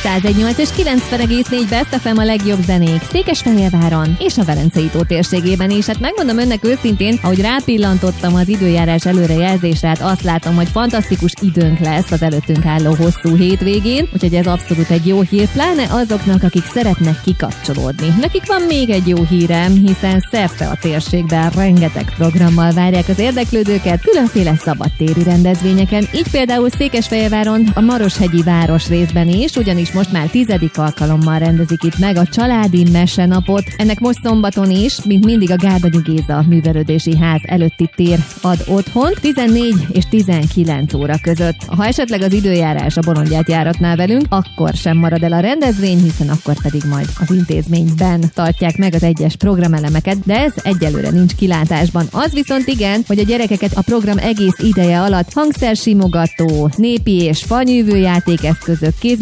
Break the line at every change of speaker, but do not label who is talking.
101.8 és 90,4 Best FM a legjobb zenék Székesfehérváron és a Velencei tó térségében is. Hát megmondom önnek őszintén, ahogy rápillantottam az időjárás előrejelzésre, hát azt látom, hogy fantasztikus időnk lesz az előttünk álló hosszú hétvégén, úgyhogy ez abszolút egy jó hír, pláne azoknak, akik szeretnek kikapcsolódni. Nekik van még egy jó hírem, hiszen szerte a térségben rengeteg programmal várják az érdeklődőket, különféle szabadtéri rendezvényeken, így például Székesfehérváron a Maroshegyi városrészben is, ugyanis most már 10. alkalommal rendezik itt meg a családi mesenapot. Ennek most szombaton is, mint mindig a Gárdonyi Géza művelődési ház előtti tér ad otthont, 14 és 19 óra között. Ha esetleg az időjárás a bolondját járatná velünk, akkor sem marad el a rendezvény, hiszen akkor pedig majd az intézményben tartják meg az egyes programelemeket, de ez egyelőre nincs kilátásban. Az viszont igen, hogy a gyerekeket a program egész ideje alatt hangszersimogató, népi és fanyűvő játékeszközök,